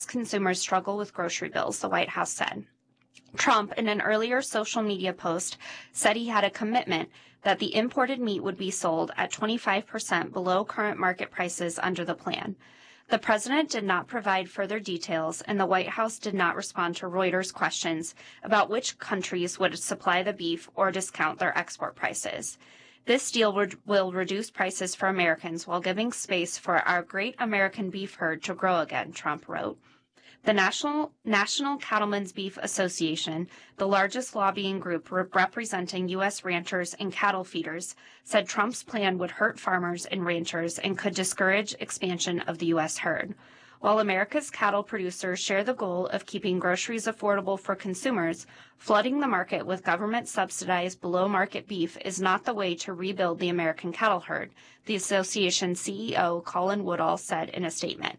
consumers struggle with grocery bills, the White House said. Trump, in an earlier social media post, said he had a commitment that the imported meat would be sold at 25% below current market prices under the plan. The president did not provide further details, and the White House did not respond to Reuters' questions about which countries would supply the beef or discount their export prices. This deal will reduce prices for Americans while giving space for our great American beef herd to grow again, Trump wrote. The National Cattlemen's Beef Association, the largest lobbying group representing U.S. ranchers and cattle feeders, said Trump's plan would hurt farmers and ranchers and could discourage expansion of the U.S. herd. While America's cattle producers share the goal of keeping groceries affordable for consumers, flooding the market with government-subsidized below-market beef is not the way to rebuild the American cattle herd, the association's CEO, Colin Woodall, said in a statement.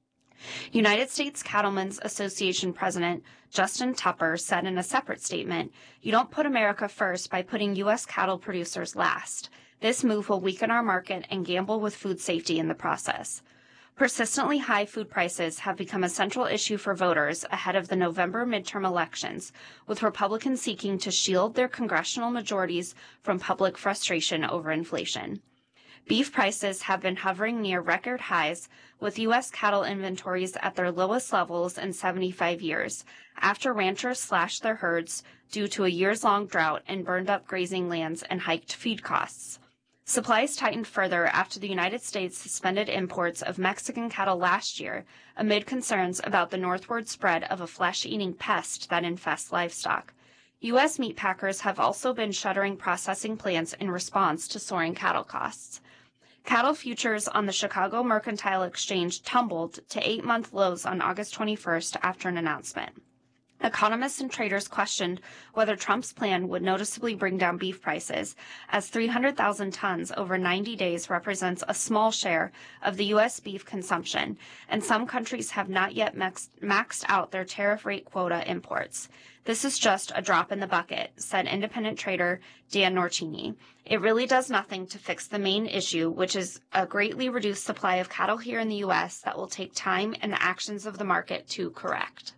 United States Cattlemen's Association President Justin Tupper said in a separate statement, "You don't put America first by putting U.S. cattle producers last. This move will weaken our market and gamble with food safety in the process." Persistently high food prices have become a central issue for voters ahead of the November midterm elections, with Republicans seeking to shield their congressional majorities from public frustration over inflation. Beef prices have been hovering near record highs, with U.S. cattle inventories at their lowest levels in 75 years, after ranchers slashed their herds due to a years-long drought and burned up grazing lands and hiked feed costs. Supplies tightened further after the United States suspended imports of Mexican cattle last year amid concerns about the northward spread of a flesh-eating pest that infests livestock. U.S. meat packers have also been shuttering processing plants in response to soaring cattle costs. Cattle futures on the Chicago Mercantile Exchange tumbled to 8-month lows on August 21st after an announcement. Economists and traders questioned whether Trump's plan would noticeably bring down beef prices, as 300,000 tons over 90 days represents a small share of the U.S. beef consumption, and some countries have not yet maxed out their tariff rate quota imports. "This is just a drop in the bucket," said independent trader Dan Nortini. "It really does nothing to fix the main issue, which is a greatly reduced supply of cattle here in the U.S. that will take time and the actions of the market to correct."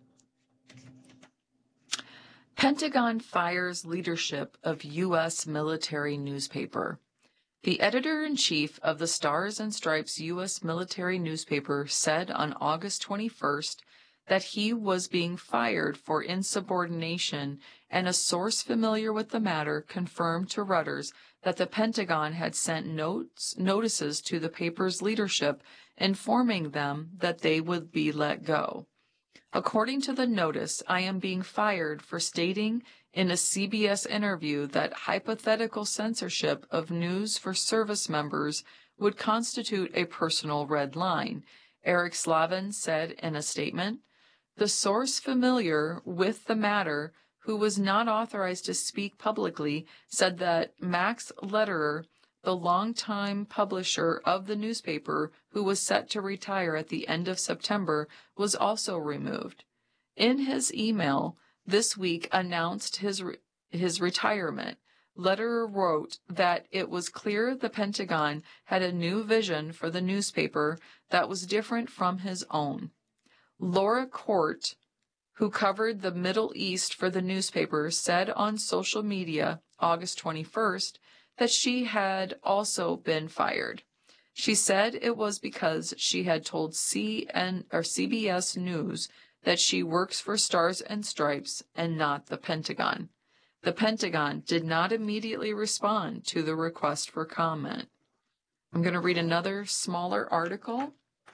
Pentagon fires leadership of U.S. military newspaper. The editor-in-chief of the Stars and Stripes U.S. military newspaper said on August 21st that he was being fired for insubordination, and a source familiar with the matter confirmed to Reuters that the Pentagon had sent notices to the paper's leadership informing them that they would be let go. "According to the notice, I am being fired for stating in a CBS interview that hypothetical censorship of news for service members would constitute a personal red line," Eric Slavin said in a statement. The source familiar with the matter, who was not authorized to speak publicly, said that Max Lederer, the longtime publisher of the newspaper, who was set to retire at the end of September, was also removed. In his email this week announced his retirement, Lederer wrote that it was clear the Pentagon had a new vision for the newspaper that was different from his own. Laura Court, who covered the Middle East for the newspaper, said on social media August 21st that she had also been fired. She said it was because she had told CBS News that she works for Stars and Stripes and not the Pentagon. The Pentagon did not immediately respond to the request for comment. I'm going to read another smaller article.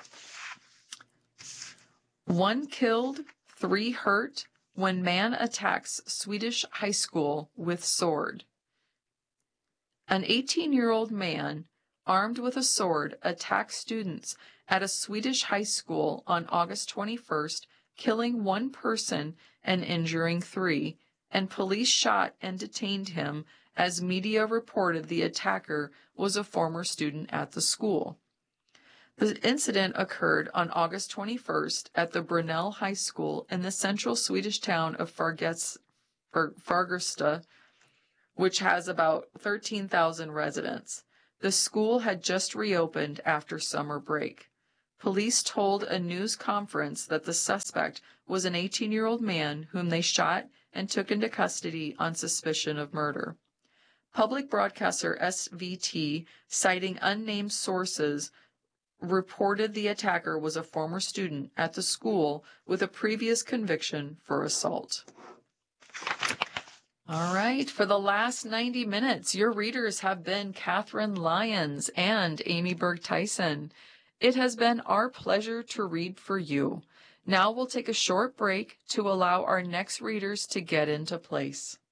1 killed, 3 hurt when man attacks Swedish high school with sword. An 18-year-old man armed with a sword attacked students at a Swedish high school on August 21st, killing 1 person and injuring 3, and police shot and detained him as media reported the attacker was a former student at the school. The incident occurred on August 21st at the Brunell High School in the central Swedish town of Fagersta, which has about 13,000 residents. The school had just reopened after summer break. Police told a news conference that the suspect was an 18-year-old man whom they shot and took into custody on suspicion of murder. Public broadcaster SVT, citing unnamed sources, reported the attacker was a former student at the school with a previous conviction for assault. All right, for the last 90 minutes, your readers have been Catherine Lyons and Amy Berg Tyson. It has been our pleasure to read for you. Now we'll take a short break to allow our next readers to get into place.